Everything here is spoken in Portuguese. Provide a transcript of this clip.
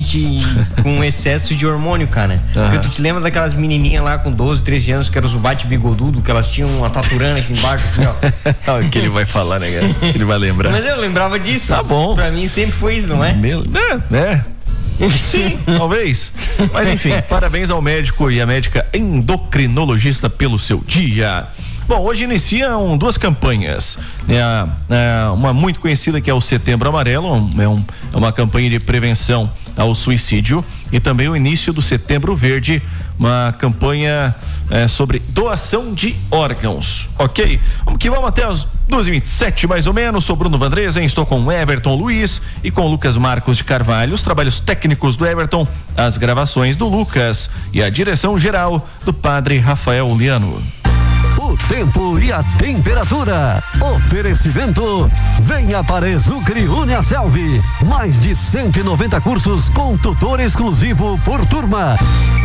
realmente com excesso de hormônio, cara. Porque tu te lembra daquelas menininhas lá com 12, 13 anos, que eram os bate-bigodudo, que elas tinham uma taturana aqui embaixo, assim, ó. O que ele vai falar, né, cara? Ele vai lembrar. Mas eu lembrava disso. Tá bom. Pra mim sempre foi isso, não é? Sim, talvez. Mas enfim, parabéns ao médico e à médica endocrinologista pelo seu dia. Bom, hoje iniciam duas campanhas. Uma muito conhecida, que é o Setembro Amarelo, é uma campanha de prevenção ao suicídio, e também o início do Setembro Verde, uma campanha sobre doação de órgãos, ok? Vamos até as 2h27 mais ou menos. Sou Bruno Vandresen, estou com o Everton Luiz e com o Lucas Marcos de Carvalho, os trabalhos técnicos do Everton, as gravações do Lucas e a direção geral do Padre Rafael Liano. O tempo e a temperatura. Oferecimento. Venha para Exucre Uniaselv. Mais de 190 cursos com tutor exclusivo por turma.